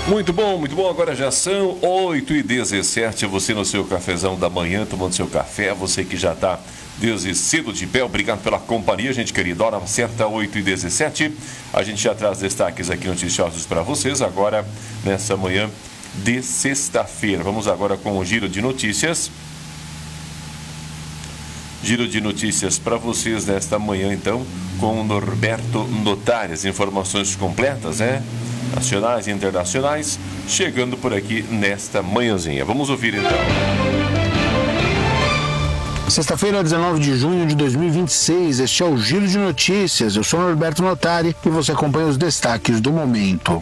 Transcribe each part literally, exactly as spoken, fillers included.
Muito bom, muito bom. Agora já são oito e dezessete. Você no seu cafezão da manhã, tomando seu café. Você que já está desde cedo de pé. Obrigado pela companhia, gente querida. Hora certa, oito e dezessete. A gente já traz destaques aqui noticiosos para vocês. Agora, nessa manhã de sexta-feira. Vamos agora com o giro de notícias. Giro de notícias para vocês nesta manhã, então, com o Norberto Notari. As informações completas, né? Nacionais e internacionais, chegando por aqui nesta manhãzinha. Vamos ouvir então. Sexta-feira, dezenove de junho de dois mil e vinte e seis, este é o Giro de Notícias. Eu sou Norberto Notari e você acompanha os destaques do momento.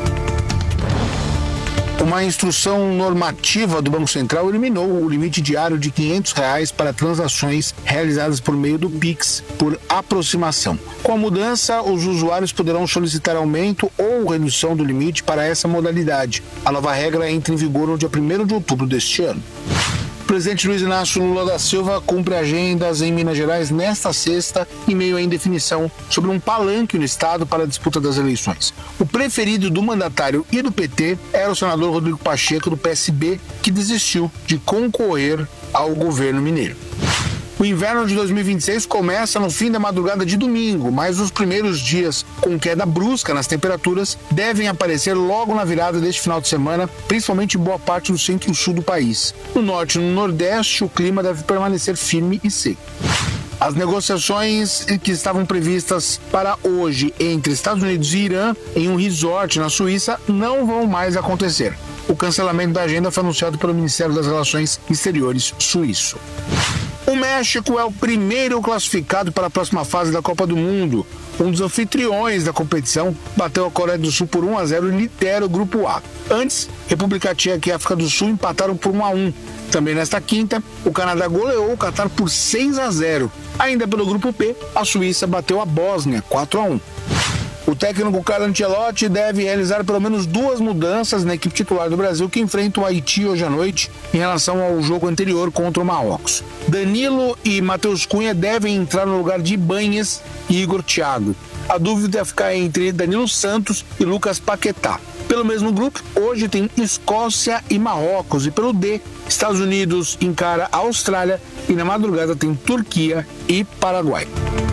Uma instrução normativa do Banco Central eliminou o limite diário de quinhentos reais para transações realizadas por meio do Pix por aproximação. Com a mudança, os usuários poderão solicitar aumento ou redução do limite para essa modalidade. A nova regra entra em vigor no dia primeiro de outubro deste ano. O presidente Luiz Inácio Lula da Silva cumpre agendas em Minas Gerais nesta sexta, em meio à indefinição sobre um palanque no estado para a disputa das eleições. O preferido do mandatário e do P T era o senador Rodrigo Pacheco, do P S B, que desistiu de concorrer ao governo mineiro. O inverno de dois mil e vinte e seis começa no fim da madrugada de domingo, mas os primeiros dias com queda brusca nas temperaturas devem aparecer logo na virada deste final de semana, principalmente em boa parte do centro e sul do país. No norte e no nordeste, o clima deve permanecer firme e seco. As negociações que estavam previstas para hoje entre Estados Unidos e Irã em um resort na Suíça não vão mais acontecer. O cancelamento da agenda foi anunciado pelo Ministério das Relações Exteriores suíço. O México é o primeiro classificado para a próxima fase da Copa do Mundo. Um dos anfitriões da competição bateu a Coreia do Sul por um a zero e lidera o Grupo A. Antes, República Tcheca e África do Sul empataram por um a um. Também nesta quinta, o Canadá goleou o Catar por seis a zero. Ainda pelo Grupo P, a Suíça bateu a Bósnia quatro a um. O técnico Carlo Ancelotti deve realizar pelo menos duas mudanças na equipe titular do Brasil, que enfrenta o Haiti hoje à noite em relação ao jogo anterior contra o Marrocos. Danilo e Matheus Cunha devem entrar no lugar de Ibañez e Igor Thiago. A dúvida é ficar entre Danilo Santos e Lucas Paquetá. Pelo mesmo grupo, hoje tem Escócia e Marrocos, e pelo D, Estados Unidos encara a Austrália e na madrugada tem Turquia e Paraguai.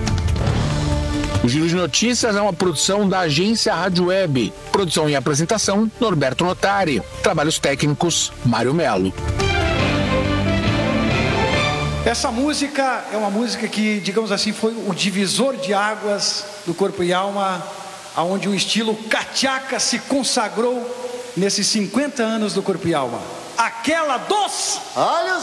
O Giro de Notícias é uma produção da agência Rádio Web. Produção e apresentação, Norberto Notari. Trabalhos técnicos, Mário Melo. Essa música é uma música que, digamos assim, foi o divisor de águas do Corpo e Alma, aonde o estilo cachaca se consagrou nesses cinquenta anos do Corpo e Alma. Aquela dos... Olha